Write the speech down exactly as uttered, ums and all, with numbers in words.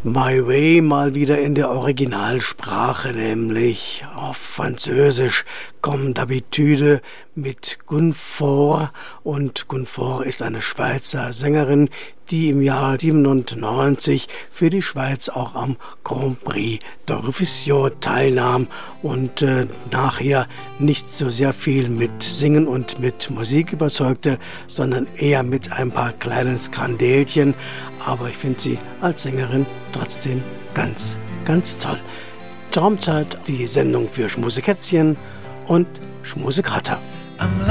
My Way mal wieder in der Originalsprache, nämlich auf Französisch, Comme d'habitude mit Gunfort. Und Gunfort ist eine Schweizer Sängerin, die im Jahr siebenundneunzig für die Schweiz auch am Grand Prix d'Eurovision teilnahm und äh, nachher nicht so sehr viel mit Singen und mit Musik überzeugte, sondern eher mit ein paar kleinen Skandelchen. Aber ich finde sie als Sängerin trotzdem ganz, ganz toll. Traumzeit, die Sendung für Schmusekätzchen und Schmusekratter.